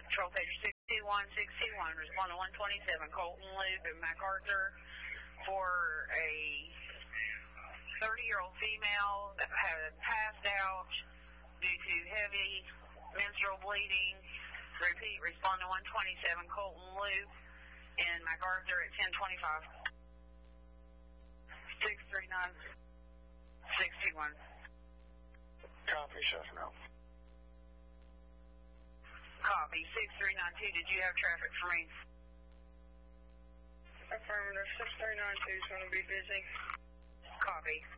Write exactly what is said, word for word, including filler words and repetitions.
Control pager six two one six two one, respond to one twenty-seven Colton Loop in MacArthur for a thirty-year-old female that had passed out due to heavy menstrual bleeding. Repeat, respond to one twenty-seven Colton Loop in MacArthur at ten twenty-five. six three nine six two one. Copy, Chef, no. Copy, six three nine two, did you have traffic for me? Affirmative, six three nine two is going to be busy. Copy.